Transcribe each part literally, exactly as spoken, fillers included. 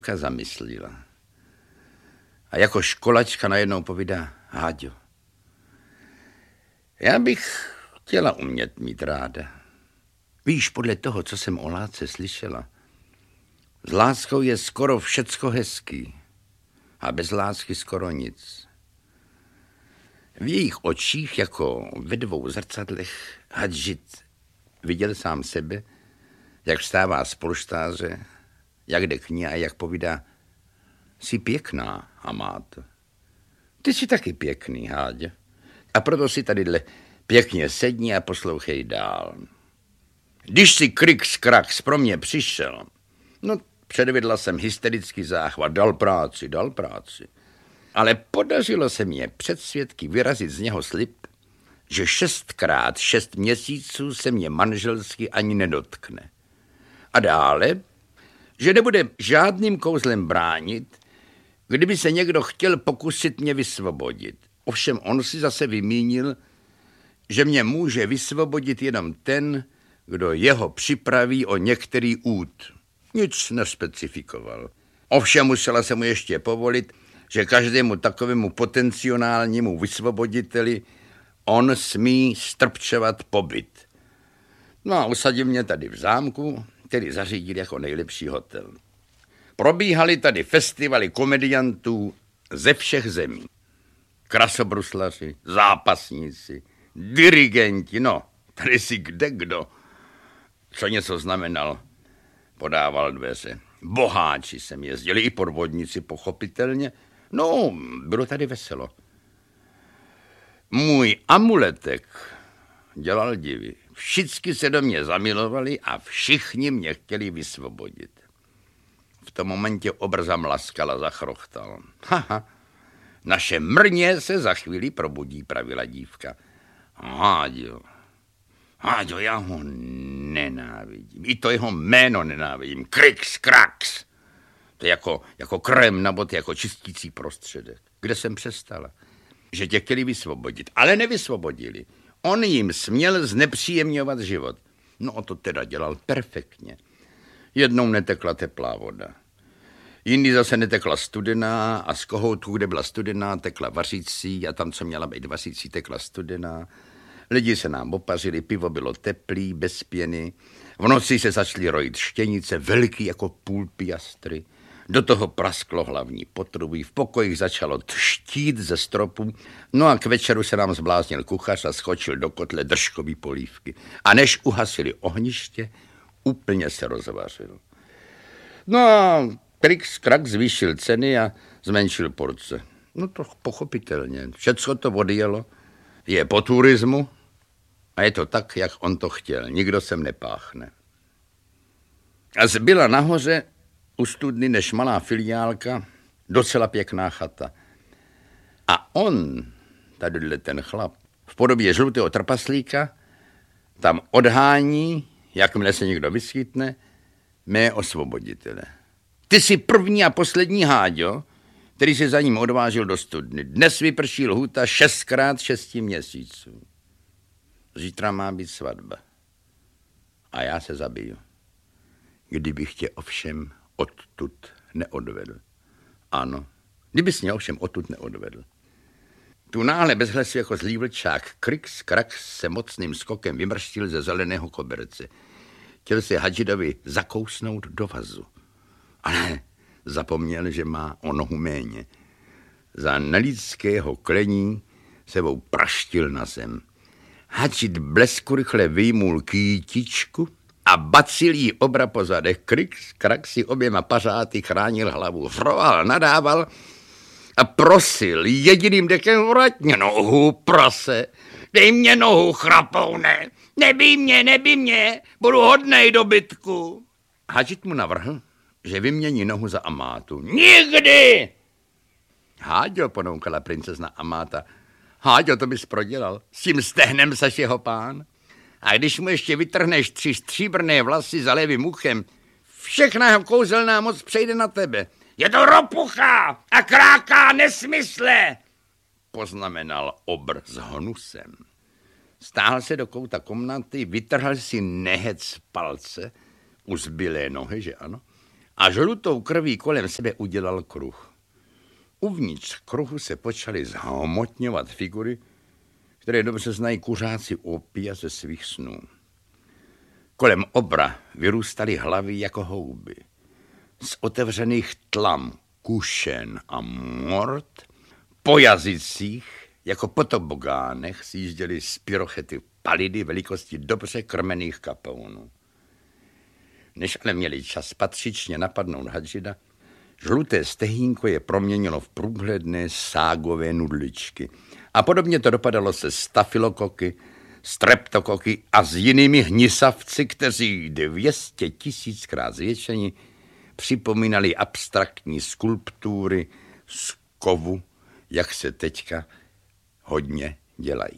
zamyslila. A jako školačka najednou povídá: Háďo, já bych chtěla umět mít ráda. Víš, podle toho, co jsem o lásce slyšela, s láskou je skoro všecko hezký a bez lásky skoro nic. V jejich očích, jako ve dvou zrcadlech, Hadžit viděl sám sebe, jak vstává z polštáře, jak jde k ní a jak povídá: jsi pěkná, Amáto. Ty jsi taky pěkný, Háďo. A proto si tadyhle pěkně sedni a poslouchej dál. Když si Krix Krax pro mě přišel, no předvedla jsem hysterický záchvat, dal práci, dal práci. Ale podařilo se mě před svědky vyrazit z něho slib, že šestkrát šest měsíců se mě manželsky ani nedotkne. A dále, že nebude žádným kouzlem bránit, kdyby se někdo chtěl pokusit mě vysvobodit. Ovšem on si zase vymínil, že mě může vysvobodit jenom ten, kdo jeho připraví o některý út. Nic nespecifikoval. Ovšem musela se mu ještě povolit, že každému takovému potenciálnímu vysvoboditeli on smí strpčovat pobyt. No a usadil mě tady v zámku, který zařídil jako nejlepší hotel. Probíhaly tady festivaly komediantů ze všech zemí. Krasobruslaři, zápasníci, dirigenti, no, tady si kde kdo, co něco znamenal, podával dveře. Boháči sem jezdili, i podvodníci, pochopitelně. No, bylo tady veselo. Můj amuletek dělal divy. Všichni se do mě zamilovali a všichni mě chtěli vysvobodit. V tom momentě obr zamlaskal a zachrochtal. Haha, naše mrně se za chvíli probudí, pravila dívka. Háďo, Háďo, já ho nenávidím. I to jeho jméno nenávidím. Krix Krax. To je jako, jako krém na boty, jako čistící prostředek. Kde jsem přestala? Že tě chtěli vysvobodit, ale nevysvobodili. On jim směl znepříjemňovat život. No o to teda dělal perfektně. Jednou netekla teplá voda. Jindy zase netekla studená a z kohoutů, kde byla studená, tekla vařící a tam, co měla být vařící, tekla studená. Lidi se nám opařili, pivo bylo teplý, bez pěny. V noci se začaly rojit štěnice, velký jako půl piastry. Do toho prasklo hlavní potrubí, v pokojích začalo třtít ze stropu, no a k večeru se nám zbláznil kuchař a skočil do kotle držkový polívky. A než uhasili ohniště, úplně se rozvařil. No a Krix Krax zvýšil ceny a zmenšil porce. No to pochopitelně, všecko to odjelo, je po turismu a je to tak, jak on to chtěl, nikdo sem nepáchne. A zbyla nahoře u studny než malá filiálka, docela pěkná chata. A on, tadyhle ten chlap, v podobě žlutého trpaslíka, tam odhání, jakmile se někdo vyskytne, mé osvoboditele. Ty jsi první a poslední Háďo, který se za ním odvážil do studny. Dnes vyprší lhůta šestkrát šesti měsíců. Zítra má být svatba. A já se zabiju. Kdybych tě ovšem odtud neodvedl. Ano, kdybys mě ovšem odtud neodvedl. Tu náhle bez hlasu jako zlý vlčák Krix Krax se mocným skokem vymrštil ze zeleného koberce. Chtěl se Hadžidovi zakousnout do vazu. Ale zapomněl, že má o nohu méně. Za nelidského klení sebou praštil na zem. Hadžid blesku rychle vyjmul kýtičku a bacil jí obra po zadech. Krix Krax si oběma pařáty chránil hlavu. Vroval, nadával a prosil jediným dechem: vrať mě nohu, prase. Dej mě nohu, chrapoune. Nebij mě, nebij mě, budu hodnej dobytku. Hadžid mu navrhl, že vymění nohu za Amátu. Nikdy! Háďo, ponoukala princezna Amáta. Háďo, to bys prodělal. S tím stehnem saš jeho pán. A když mu ještě vytrhneš tři stříbrné vlasy za levým uchem, všechna jeho kouzelná moc přejde na tebe. Je to ropucha a kráká nesmysle, poznamenal obr s hnusem. Stáhl se do kouta komnaty, vytrhl si nehec z palce, u zbylé nohy, že ano, a žlutou krví kolem sebe udělal kruh. Uvnitř kruhu se počaly zhmotňovat figury, které dobře znají kuřáci opia ze svých snů. Kolem obra vyrůstaly hlavy jako houby. Z otevřených tlam, kušen a mort, po jazycích, jako po tobogánech, sjížděly z pyrochety palidy velikosti dobře krmených kapounů. Než ale měli čas patřičně napadnout Hadžida, žluté stehínko je proměnilo v průhledné ságové nudličky. A podobně to dopadalo se stafilokoky, streptokoky a s jinými hnisavci, kteří dvě stě tisíckrát zvětšení připomínali abstraktní skulptury z kovu, jak se teďka hodně dělají.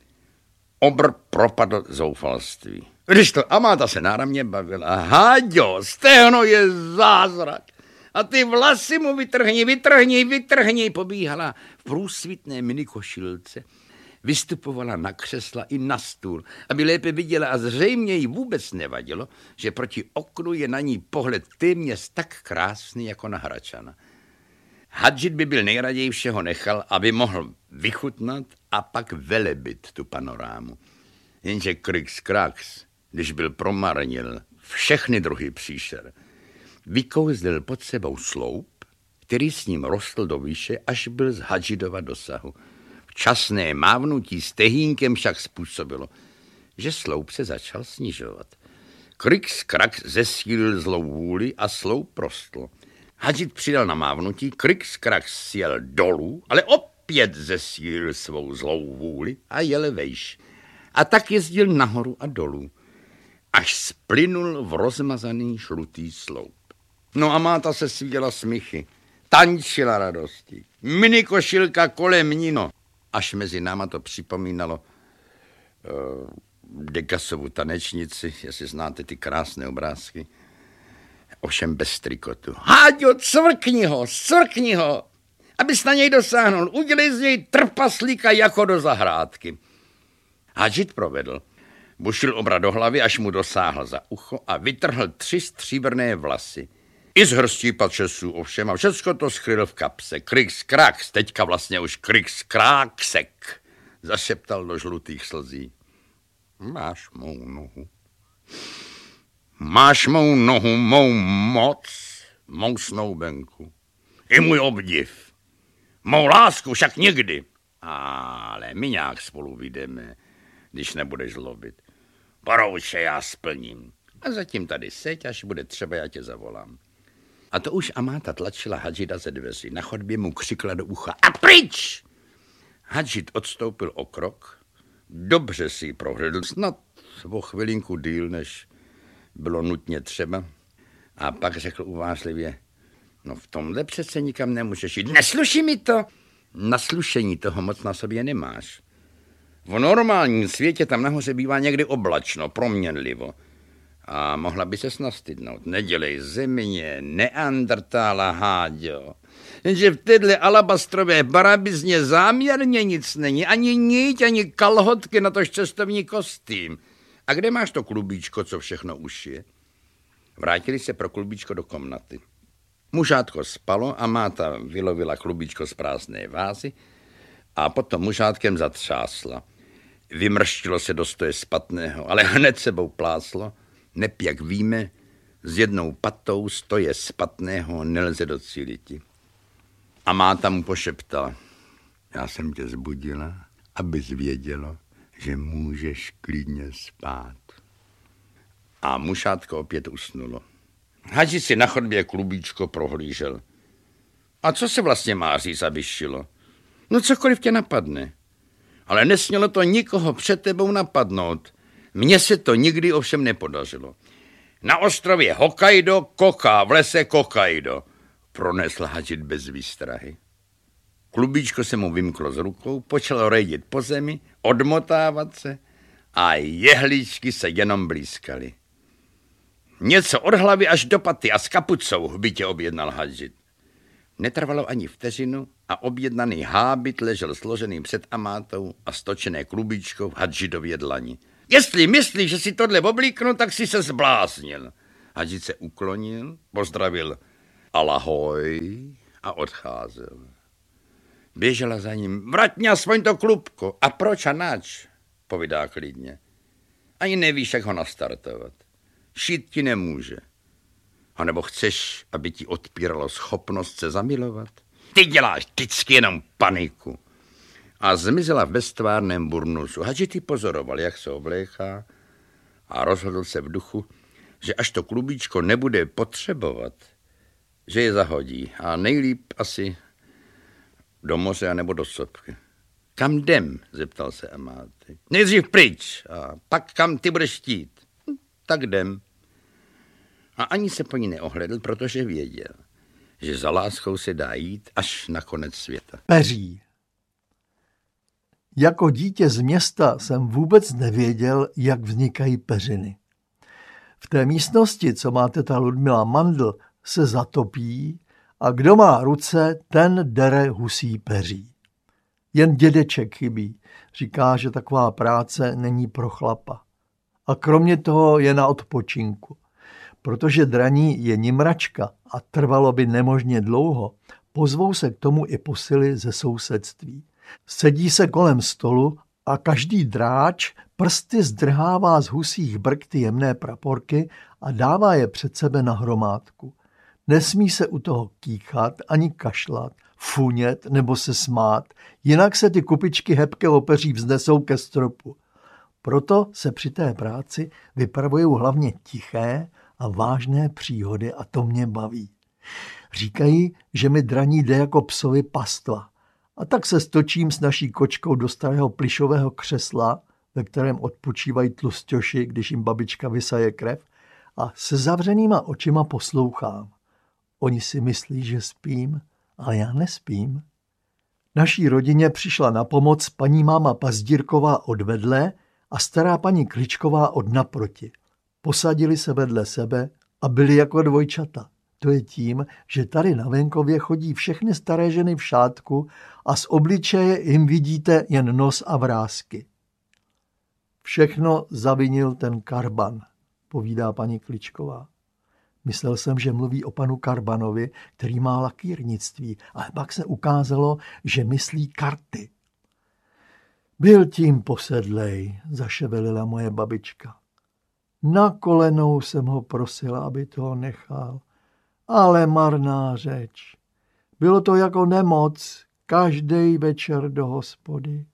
Obr propadl zoufalství. Když to Amáta se náramně bavila, Háďo, stehno je zázrak. A ty vlasy mu vytrhni, vytrhni, vytrhni, pobíhala v průsvitné minikošilce, vystupovala na křesla i na stůl, aby lépe viděla a zřejmě jí vůbec nevadilo, že proti oknu je na ní pohled téměř tak krásný jako na Hračana. Hadžid by byl nejraději všeho nechal, aby mohl vychutnat a pak velebit tu panorámu. Jenže Krix Krax, když byl promarnil všechny druhy příšer, vykouzlil pod sebou sloup, který s ním rostl do výše, až byl z Hadžidova dosahu. Včasné mávnutí stehínkem však způsobilo, že sloup se začal snižovat. Krix Krax zesílil zlou vůli a sloup rostl. Hadžid přidal na mávnutí, Krix Krax sjel dolů, ale opět zesílil svou zlou vůli a jel vejš. A tak jezdil nahoru a dolů, až splynul v rozmazaný žlutý sloup. No a Máta se svíjela smíchy, tančila radosti, minikošilka kolem ní, no. Až mezi náma to připomínalo uh, Degasovu tanečnici, jestli znáte ty krásné obrázky, ovšem bez trikotu. Háďo, cvrkni ho, cvrkni ho, abys na něj dosáhnul, udělej z něj trpaslíka jako do zahrádky. Hadžid provedl. Bušil obra do hlavy, až mu dosáhl za ucho a vytrhl tři stříbrné vlasy. I z hrstí pačesů ovšem a všecko to skryl v kapse. Krix Krax, teďka vlastně už Krix Kraxek, zašeptal do žlutých slzí. Máš mou nohu. Máš mou nohu, mou moc, mou snoubenku. I můj obdiv. Mou lásku však nikdy. Ale my nějak spolu vyjdeme, když nebudeš zlobit. Porouče, já splním. A zatím tady seď, až bude třeba, já tě zavolám. A to už Amáta tlačila Hadžida ze dveří. Na chodbě mu křikla do ucha. A pryč! Hadžid odstoupil o krok. Dobře si ji prohlédl, snad o chvilinku díl, než bylo nutně třeba. A pak řekl uvážlivě, no v tomhle přece nikam nemůžeš jít. Nesluší mi to. Na slušení toho moc na sobě nemáš. V normálním světě tam nahoře bývá někdy oblačno, proměnlivo. A mohla by ses nastydnout. Nedělej země, neandertála, Háďo. Jenže v téhle alabastrové barabizně záměrně nic není. Ani niť, ani kalhotky, na tož cestovní kostým. A kde máš to klubíčko, co všechno ušije? Vrátili se pro klubíčko do komnaty. Mužátko spalo a Máta vylovila klubíčko z prázdné vázy a potom mužátkem zatřásla. Vymrštilo se do stoje spatného, ale hned sebou pláslo. Neb, jak víme, s jednou patou stoje spatného nelze docíliti. A Máta mu pošeptala, já jsem tě zbudila, abys vědělo, že můžeš klidně spát. A mušátko opět usnulo. Hadžid si na chodbě klubíčko prohlížel. A co se vlastně má říct, aby šilo? No cokoliv tě napadne. Ale nesmělo to nikoho před tebou napadnout. Mně se to nikdy ovšem nepodařilo. Na ostrově Hokkaido koká, v lese kokaido, pronesl Hadžid bez výstrahy. Klubíčko se mu vymklo z rukou, počalo rejdit po zemi, odmotávat se a jehličky se jenom blízkaly. Něco od hlavy až do paty a s kapucou, hbitě objednal Hadžid. Netrvalo ani vteřinu a objednaný hábit ležel složený před Amátou a stočené klubíčko v Hadžidově dlani. Jestli myslíš, že si tohle oblíknu, tak si se zbláznil. Hadžič se uklonil, pozdravil alahoj a odcházel. Běžela za ním. Vrať mě aspoň to klubko. A proč a nač? Povídá klidně. Ani nevíš, jak ho nastartovat. Šít ti nemůže. A nebo chceš, aby ti odpíralo schopnost se zamilovat? Ty děláš vždycky jenom paniku. A zmizela v beztvárném burnusu. Hadži ty pozoroval, jak se obléchá a rozhodl se v duchu, že až to klubíčko nebude potřebovat, že je zahodí. A nejlíp asi do moře a nebo do sopky. Kam jdem? Zeptal se Amáty. Nejdřív pryč a pak kam ty budeš chtít. Hm, tak jdem. A ani se po ní neohledl, protože věděl, že za láskou se dá jít až na konec světa. Peří. Jako dítě z města jsem vůbec nevěděl, jak vznikají peřiny. V té místnosti, co má teta Ludmila Mandl, se zatopí a kdo má ruce, ten dere husí peří. Jen dědeček chybí. Říká, že taková práce není pro chlapa. A kromě toho je na odpočinku. Protože draní je nimračka a trvalo by nemožně dlouho, pozvou se k tomu i posily ze sousedství. Sedí se kolem stolu a každý dráč prsty zdrhává z husích brk ty jemné praporky a dává je před sebe na hromádku. Nesmí se u toho kýchat ani kašlat, funět nebo se smát, jinak se ty kupičky hebkého peří vznesou ke stropu. Proto se při té práci vypravují hlavně tiché a vážné příhody a to mě baví. Říkají, že mi draní jde jako psovi pastva. A tak se stočím s naší kočkou do starého plišového křesla, ve kterém odpočívají tlusťoši, když jim babička vysaje krev, a se zavřenýma očima poslouchám. Oni si myslí, že spím, ale já nespím. Naší rodině přišla na pomoc paní máma Pazdírková od vedle a stará paní Kličková od naproti. Posadili se vedle sebe a byli jako dvojčata. To je tím, že tady na venkově chodí všechny staré ženy v šátku a z obličeje jim vidíte jen nos a vrásky. Všechno zavinil ten Karban, povídá paní Kličková. Myslel jsem, že mluví o panu Karbanovi, který má lakírnictví, ale pak se ukázalo, že myslí karty. Byl tím posedlej, zaševelila moje babička. Na kolenou jsem ho prosila, aby toho nechal. Ale marná řeč. Bylo to jako nemoc, každý večer do hospody.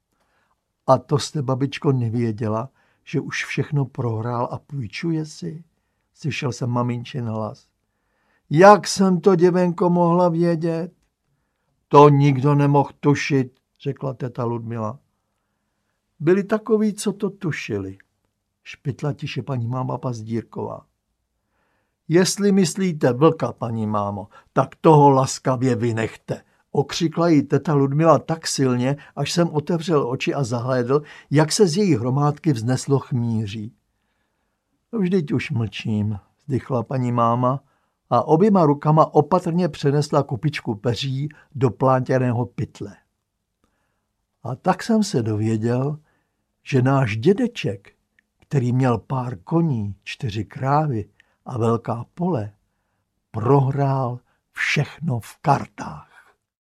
A to jste, babičko, nevěděla, že už všechno prohrál a půjčuje si? Slyšel jsem maminčin hlas. Jak jsem to, děvenko, mohla vědět? To nikdo nemohl tušit, řekla teta Ludmila. Byli takoví, co to tušili, špitla tiše paní máma Pazdírková. Jestli myslíte vlka, paní mámo, tak toho laskavě vynechte, okřikla jí teta Ludmila tak silně, až jsem otevřel oči a zahlédl, jak se z její hromádky vzneslo chmíří. Vždyť už mlčím, vzdychla paní máma a oběma rukama opatrně přenesla kupičku peří do plátěného pytle. A tak jsem se dověděl, že náš dědeček, který měl pár koní, čtyři krávy a velká pole, prohrál všechno v kartách.